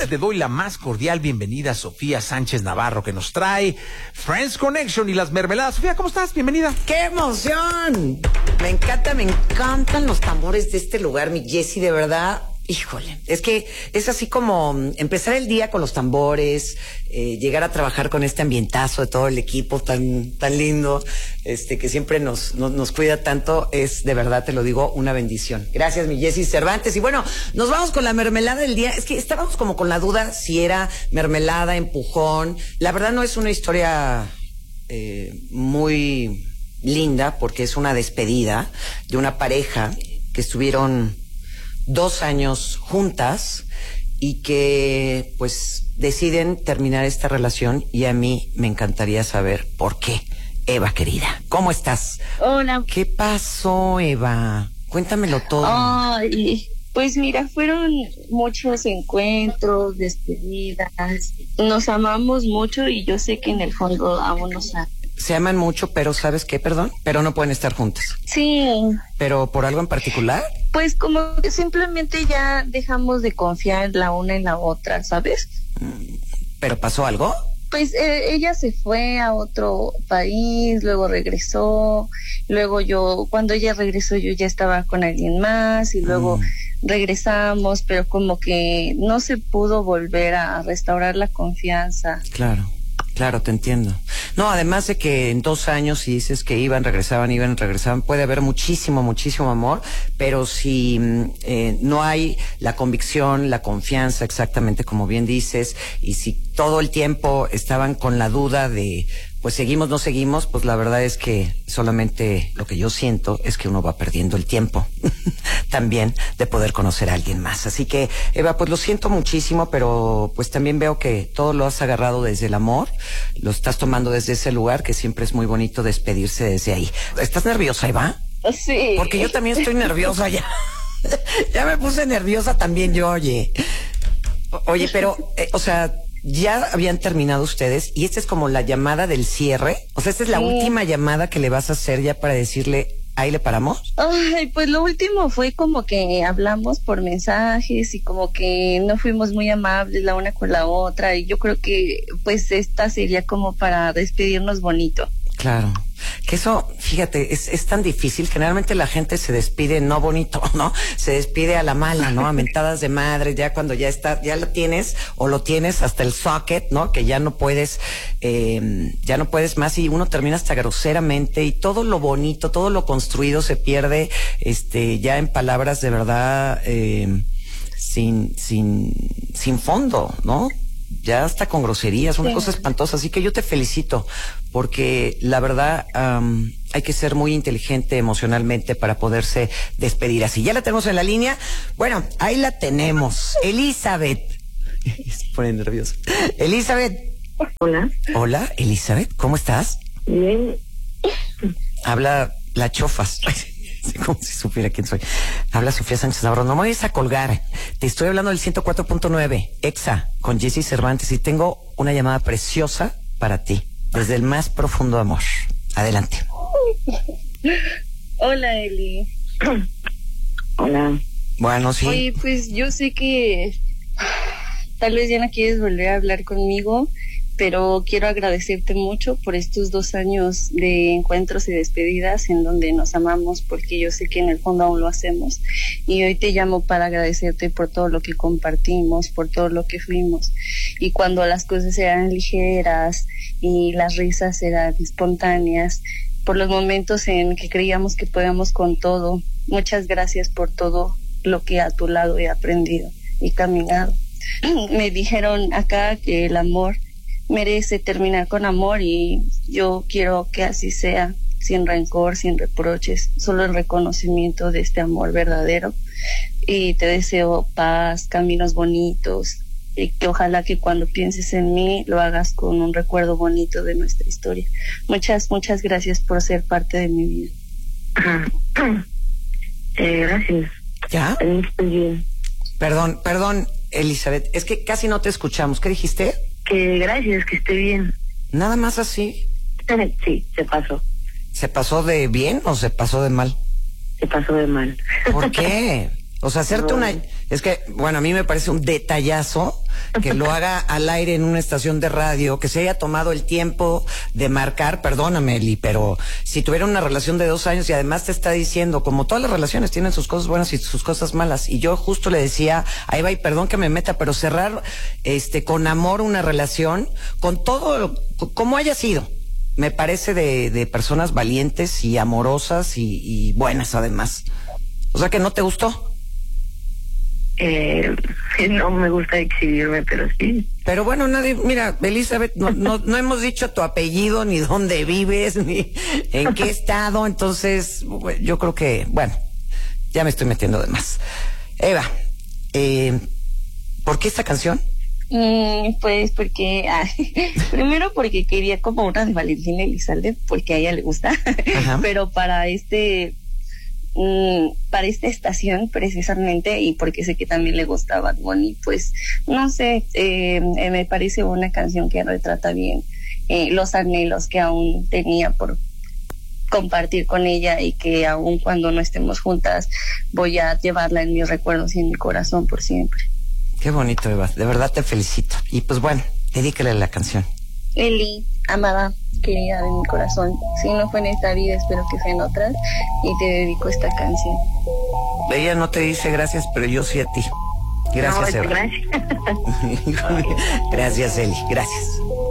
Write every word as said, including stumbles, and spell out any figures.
le doy la más cordial bienvenida a Sofía Sánchez Navarro, que nos trae Friends Connection y las mermeladas. Sofía, ¿cómo estás? Bienvenida. ¡Qué emoción! Me encanta, me encantan los tambores de este lugar, mi Jessy, de verdad. Híjole, es que es así como empezar el día con los tambores, eh, llegar a trabajar con este ambientazo de todo el equipo tan tan lindo, este que siempre nos, nos nos cuida tanto, es de verdad, te lo digo, una bendición. Gracias, mi Jessy Cervantes. Y bueno, nos vamos con la mermelada del día. Es que estábamos como con la duda si era mermelada, empujón. La verdad no es una historia eh, muy linda, porque es una despedida de una pareja que estuvieron dos años juntas y que pues deciden terminar esta relación, y a mí me encantaría saber por qué. Eva, querida, ¿cómo estás? Hola. ¿Qué pasó, Eva? Cuéntamelo todo. Ay, pues mira, fueron muchos encuentros, despedidas. Nos amamos mucho y yo sé que en el fondo aún nos amamos. Se aman mucho, pero ¿sabes qué? Perdón, pero no pueden estar juntas. Sí. ¿Pero por algo en particular? Pues como que simplemente ya dejamos de confiar la una en la otra, ¿sabes? ¿Pero pasó algo? Pues eh, ella se fue a otro país, luego regresó, luego yo, cuando ella regresó yo ya estaba con alguien más y luego mm. regresamos, pero como que no se pudo volver a restaurar la confianza. Claro. Claro, te entiendo. No, además de que en dos años, si dices que iban, regresaban, iban, regresaban, puede haber muchísimo, muchísimo amor, pero si eh, no hay la convicción, la confianza, exactamente como bien dices, y si todo el tiempo estaban con la duda de, pues seguimos, no seguimos, pues la verdad es que solamente lo que yo siento es que uno va perdiendo el tiempo también de poder conocer a alguien más. Así que, Eva, pues lo siento muchísimo, pero pues también veo que todo lo has agarrado desde el amor, lo estás tomando desde ese lugar, que siempre es muy bonito despedirse desde ahí. ¿Estás nerviosa, Eva? Sí. Porque yo también estoy nerviosa ya. Ya me puse nerviosa también yo, oye. Oye, pero, eh, o sea, ya habían terminado ustedes y esta es como la llamada del cierre. O sea, esta es la sí. última llamada que le vas a hacer ya para decirle, ¿ahí le paramos? Ay, pues lo último fue como que hablamos por mensajes y como que no fuimos muy amables la una con la otra, y yo creo que pues esta sería como para despedirnos bonito. Claro, que eso, fíjate, es, es tan difícil. Generalmente la gente se despide no bonito, ¿no? Se despide a la mala, ¿no? A mentadas de madre, ya cuando ya está, ya lo tienes o lo tienes hasta el socket, ¿no? Que ya no puedes, eh, ya no puedes más, y uno termina hasta groseramente, y todo lo bonito, todo lo construido se pierde, este, ya en palabras de verdad, eh, sin, sin, sin fondo, ¿no? Ya hasta con groserías, una sí. cosa espantosa. Así que yo te felicito, porque la verdad um, hay que ser muy inteligente emocionalmente para poderse despedir así. Ya la tenemos en la línea. Bueno, ahí la tenemos. Elizabeth. Se pone nerviosa. Elizabeth. Hola. Hola, Elizabeth. ¿Cómo estás? Bien. Habla la Chofas. Como si supiera quién soy. Habla Sofía Sánchez Navarro. No me vayas a colgar. Te estoy hablando del ciento cuatro punto nueve, Exa, con Jessy Cervantes, y tengo una llamada preciosa para ti, desde el más profundo amor. Adelante. Hola, Eli. Hola. Bueno, sí. Oye, pues yo sé que tal vez ya no quieres volver a hablar conmigo, pero quiero agradecerte mucho por estos dos años de encuentros y despedidas en donde nos amamos, porque yo sé que en el fondo aún lo hacemos, y hoy te llamo para agradecerte por todo lo que compartimos, por todo lo que fuimos, y cuando las cosas eran ligeras y las risas eran espontáneas, por los momentos en que creíamos que podíamos con todo. Muchas gracias por todo lo que a tu lado he aprendido y caminado. Me dijeron acá que el amor merece terminar con amor, y yo quiero que así sea, sin rencor, sin reproches, solo el reconocimiento de este amor verdadero. Y te deseo paz, caminos bonitos, y que ojalá que cuando pienses en mí lo hagas con un recuerdo bonito de nuestra historia. Muchas, muchas gracias por ser parte de mi vida. Eh, gracias. ¿Ya? Estoy bien. Perdón, perdón, Elizabeth, es que casi no te escuchamos. ¿Qué dijiste? Que gracias, que esté bien. ¿Nada más así? Sí, se pasó. ¿Se pasó de bien o se pasó de mal? Se pasó de mal. ¿Por qué? O sea, hacerte No. una Es que, bueno, a mí me parece un detallazo que lo haga al aire en una estación de radio, que se haya tomado el tiempo de marcar, perdóname, Eli, pero si tuviera una relación de dos años y además te está diciendo, como todas las relaciones tienen sus cosas buenas y sus cosas malas, y yo justo le decía, ahí va, y perdón que me meta, pero cerrar este con amor una relación, con todo, como haya sido, me parece de, de personas valientes y amorosas y, y buenas además. O sea que no te gustó. Eh, no me gusta exhibirme, pero sí. Pero bueno, nadie, mira, Elizabeth, no, no, no hemos dicho tu apellido, ni dónde vives, ni en qué estado, entonces yo creo que, bueno, ya me estoy metiendo de más. Eva, eh, ¿por qué esta canción? Mm, pues porque, ah, primero porque quería como una de Valentina Elizalde, porque a ella le gusta, pero para este... Mm, para esta estación precisamente, y porque sé que también le gusta Bad Bunny, pues no sé, eh, eh, me parece una canción que retrata bien eh, los anhelos que aún tenía por compartir con ella, y que aún cuando no estemos juntas voy a llevarla en mis recuerdos y en mi corazón por siempre. Qué bonito, Eva, de verdad te felicito. Y pues bueno, dedícale la canción. Eli, amada, querida de mi corazón, si no fue en esta vida, espero que sea en otras, y te dedico esta canción. Ella no te dice gracias, pero yo sí a ti. Gracias, No, Eva. gracias. Gracias, Eli, gracias.